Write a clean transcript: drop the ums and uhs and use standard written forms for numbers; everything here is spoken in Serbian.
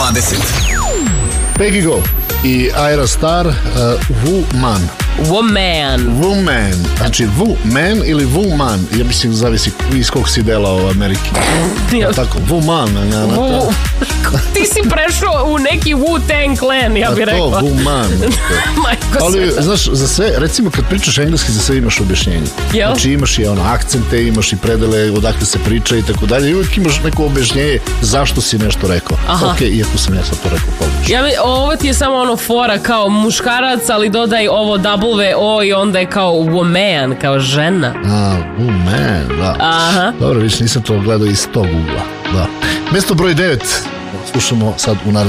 20. Peggy Go i Ira Star, Woman. Woman. Znači Woman ili Woman. Ja mislim zavisi iz kog si dela u Ameriki. Tako, Woman. Ti si prešao u neki Wu-Tang Clan, ja bih rekla. To, Woman. Ali, znaš, za sve, recimo kad pričaš engleski, za sve imaš objašnjenje. Znači imaš i akcente, imaš i predele odakle se priča i tako dalje. I uvijek imaš neko objašnjenje zašto si nešto rekao. Ok, iako sam ja sad to rekao pogrešno. Ovo ti je samo fora kao muškarac, ali dodaj ovo WO i onda je kao woman, kao žena. Woman, da. Aha. Dobro, više nisam to gledao iz tog ugla. Da. Mjesto broj 9 slušamo sad u narednom